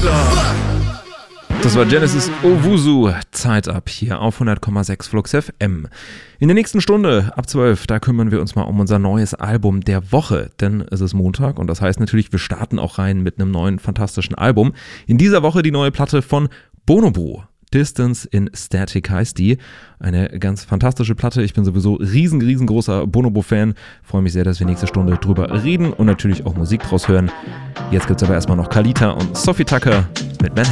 Das war Genesis Owusu, Zeit ab hier auf 100,6 Flux FM. In der nächsten Stunde ab 12, da kümmern wir uns mal um unser neues Album der Woche, denn es ist Montag und das heißt natürlich, wir starten auch rein mit einem neuen fantastischen Album. In dieser Woche die neue Platte von Bonobo. Distance in Static heißt die. Eine ganz fantastische Platte. Ich bin sowieso riesengroßer Bonobo-Fan. Freue mich sehr, dass wir nächste Stunde drüber reden und natürlich auch Musik draus hören. Jetzt gibt's aber erstmal noch Kalita und Sophie Tucker mit Manhattan.